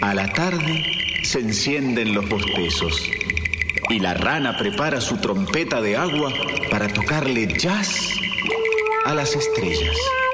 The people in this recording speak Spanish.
A la tarde se encienden los bostezos y la rana prepara su trompeta de agua para tocarle jazz a las estrellas.